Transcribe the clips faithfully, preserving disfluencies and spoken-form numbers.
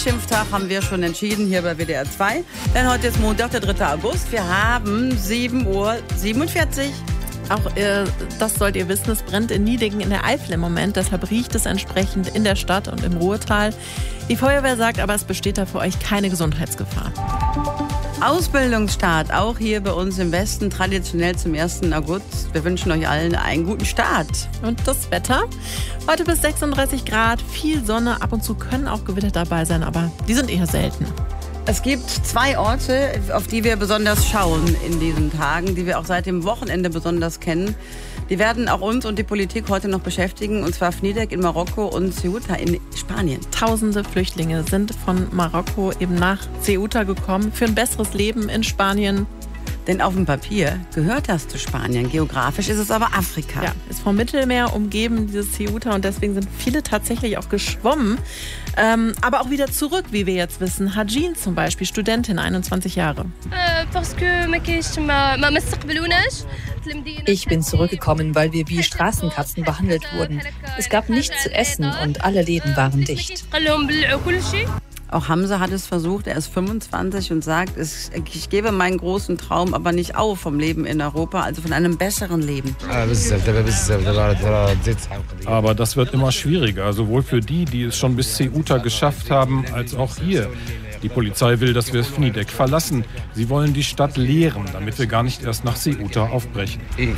Schimpftag haben wir schon entschieden hier bei W D R zwei. Denn heute ist Montag, der dritte August. Wir haben sieben Uhr siebenundvierzig. Auch äh, das sollt ihr wissen, es brennt in Nidingen in der Eifel im Moment. Deshalb riecht es entsprechend in der Stadt und im Ruhrtal. Die Feuerwehr sagt aber, es besteht da für euch keine Gesundheitsgefahr. Ausbildungsstart, auch hier bei uns im Westen, traditionell zum ersten August. Wir wünschen euch allen einen guten Start. Und das Wetter? Heute bis sechsunddreißig Grad, viel Sonne, ab und zu können auch Gewitter dabei sein, aber die sind eher selten. Es gibt zwei Orte, auf die wir besonders schauen in diesen Tagen, die wir auch seit dem Wochenende besonders kennen. Die werden auch uns und die Politik heute noch beschäftigen, und zwar Fnidek in Marokko und Ceuta in Spanien. Tausende Flüchtlinge sind von Marokko eben nach Ceuta gekommen für ein besseres Leben in Spanien. Denn auf dem Papier gehört das zu Spanien. Geografisch ist es aber Afrika. Ja, ist vom Mittelmeer umgeben, dieses Ceuta, und deswegen sind viele tatsächlich auch geschwommen. Ähm, aber auch wieder zurück, wie wir jetzt wissen. Hajin zum Beispiel, Studentin, einundzwanzig Jahre. Ich bin zurückgekommen, weil wir wie Straßenkatzen behandelt wurden. Es gab nichts zu essen und alle Läden waren dicht. Auch Hamza hat es versucht, er ist fünfundzwanzig und sagt, ich gebe meinen großen Traum aber nicht auf vom Leben in Europa, also von einem besseren Leben. Aber das wird immer schwieriger, sowohl für die, die es schon bis Ceuta geschafft haben, als auch hier. Die Polizei will, dass wir Fnidek verlassen. Sie wollen die Stadt leeren, damit wir gar nicht erst nach Ceuta aufbrechen.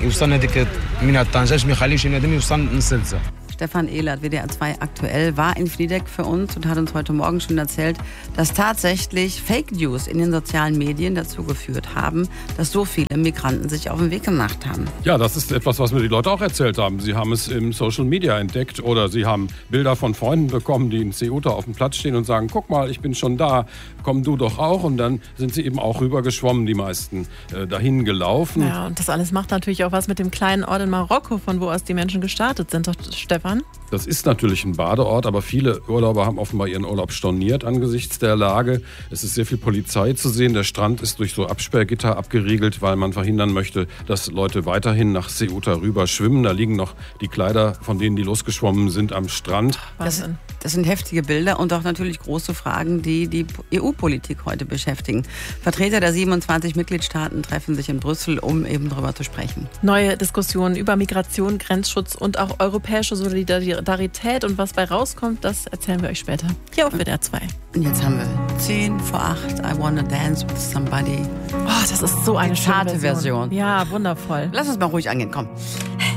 Stefan Ehlert, W D R zwei aktuell, war in Fnidek für uns und hat uns heute Morgen schon erzählt, dass tatsächlich Fake News in den sozialen Medien dazu geführt haben, dass so viele Migranten sich auf den Weg gemacht haben. Ja, das ist etwas, was mir die Leute auch erzählt haben. Sie haben es im Social Media entdeckt oder sie haben Bilder von Freunden bekommen, die in Ceuta auf dem Platz stehen und sagen, guck mal, ich bin schon da, komm du doch auch. Und dann sind sie eben auch rübergeschwommen, die meisten äh, dahin gelaufen. Ja, und das alles macht natürlich auch was mit dem kleinen Ort in Marokko, von wo aus die Menschen gestartet sind, doch Stefan? Das ist natürlich ein Badeort, aber viele Urlauber haben offenbar ihren Urlaub storniert angesichts der Lage. Es ist sehr viel Polizei zu sehen. Der Strand ist durch so Absperrgitter abgeriegelt, weil man verhindern möchte, dass Leute weiterhin nach Ceuta rüber schwimmen. Da liegen noch die Kleider, von denen die losgeschwommen sind, am Strand. Das, das sind heftige Bilder und auch natürlich große Fragen, die die E U-Politik heute beschäftigen. Vertreter der siebenundzwanzig Mitgliedstaaten treffen sich in Brüssel, um eben darüber zu sprechen. Neue Diskussionen über Migration, Grenzschutz und auch europäische Solidarität und was bei rauskommt, das erzählen wir euch später. Hier auf W D R zwei. Und jetzt haben wir zehn vor acht, I Wanna Dance with Somebody. Oh, das ist so eine schöne Version. Ja, wundervoll. Lass uns mal ruhig angehen, komm.